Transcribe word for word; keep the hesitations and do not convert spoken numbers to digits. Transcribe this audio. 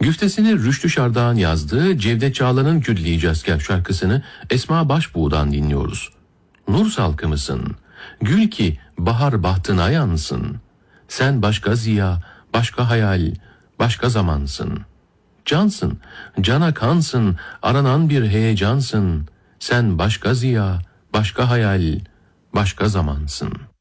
Güftesini Rüştü Şardağ'ın yazdığı Cevdet Çağlar'ın Külliyeceğizken şarkısını Esma Başbuğ'dan dinliyoruz. Nur salkımısın, gül ki bahar bahtına yansın. Sen başka ziya, başka hayal, başka zamansın. Cansın, cana kansın, aranan bir heyecansın. Sen başka ziya, başka hayal, başka zamansın.